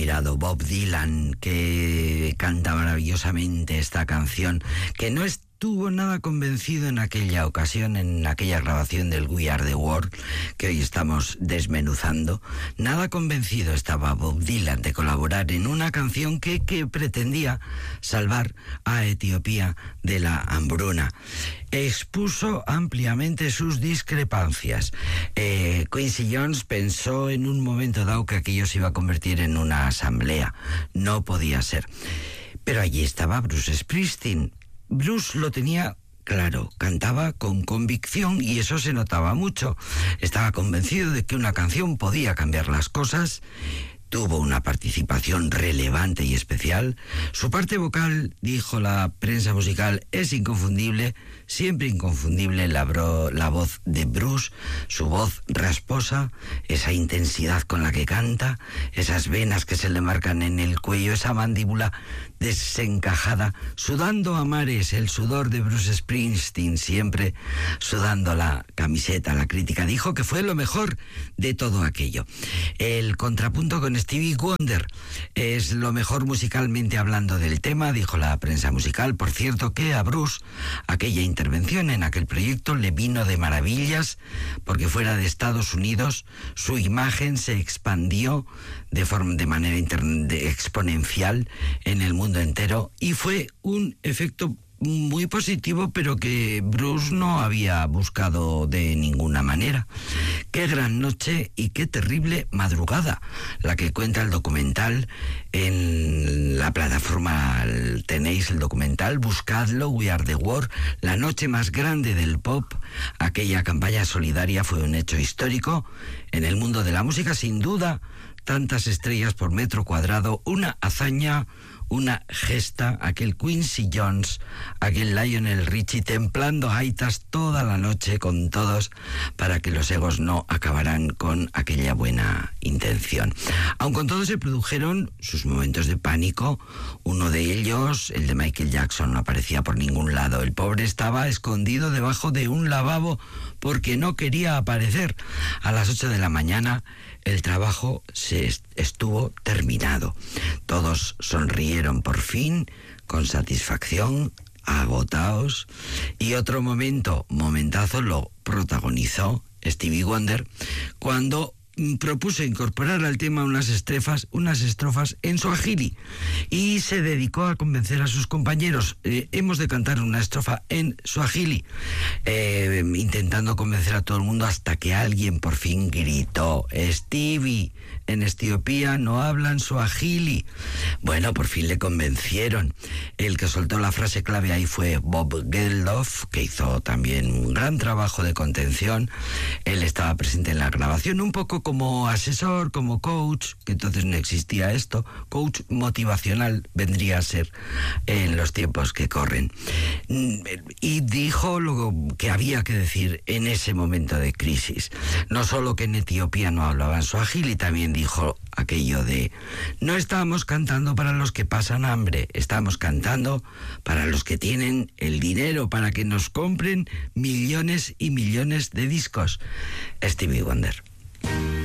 admirado Bob Dylan, que canta maravillosamente esta canción, que no estuvo nada convencido en aquella ocasión, en aquella grabación del We Are the World, que hoy estamos desmenuzando. Nada convencido estaba Bob Dylan de colaborar en una canción que pretendía salvar a Etiopía de la hambruna. Expuso ampliamente sus discrepancias. Quincy Jones pensó en un momento dado que aquello se iba a convertir en una asamblea. No podía ser. Pero allí estaba Bruce Springsteen. Bruce lo tenía claro, cantaba con convicción y eso se notaba mucho. Estaba convencido de que una canción podía cambiar las cosas. Tuvo una participación relevante y especial. Su parte vocal, dijo la prensa musical, es inconfundible, siempre inconfundible la voz de Bruce, su voz rasposa, esa intensidad con la que canta, esas venas que se le marcan en el cuello, esa mandíbula desencajada, sudando a mares, el sudor de Bruce Springsteen, siempre sudando la camiseta. La crítica dijo que fue lo mejor de todo aquello. El contrapunto con Stevie Wonder es lo mejor musicalmente hablando del tema, dijo la prensa musical. Por cierto que a Bruce aquella intervención en aquel proyecto le vino de maravillas, porque fuera de Estados Unidos su imagen se expandió de manera exponencial en el mundo entero y fue un efecto muy positivo, pero que Bruce no había buscado de ninguna manera. Qué gran noche y qué terrible madrugada la que cuenta el documental. En la plataforma tenéis el documental, buscadlo, We Are the World, la noche más grande del pop. Aquella campaña solidaria fue un hecho histórico en el mundo de la música, sin duda. Tantas estrellas por metro cuadrado, una hazaña, una gesta, aquel Quincy Jones, aquel Lionel Richie templando gaitas toda la noche con todos para que los egos no acabaran con aquella buena intención. Aun con todo se produjeron sus momentos de pánico. Uno de ellos, el de Michael Jackson, no aparecía por ningún lado. El pobre estaba escondido debajo de un lavabo porque no quería aparecer. A las 8 de la mañana el trabajo estuvo terminado. Todos sonrieron por fin, con satisfacción, agotados. Y otro momentazo lo protagonizó Stevie Wonder cuando propuso incorporar al tema unas estrofas en suajili y se dedicó a convencer a sus compañeros. Hemos de cantar una estrofa en suajili, intentando convencer a todo el mundo hasta que alguien por fin gritó: Stevie, en Etiopía no hablan suajili. Bueno, por fin le convencieron. El que soltó la frase clave ahí fue Bob Geldof, que hizo también un gran trabajo de contención. Él estaba presente en la grabación, un poco como asesor, como coach, que entonces no existía esto. Coach motivacional vendría a ser en los tiempos que corren. Y dijo lo que había que decir en ese momento de crisis. No solo que en Etiopía no hablaban suajili, también dijo aquello de: no estamos cantando para los que pasan hambre, estamos cantando para los que tienen el dinero para que nos compren millones y millones de discos. Stevie Wonder.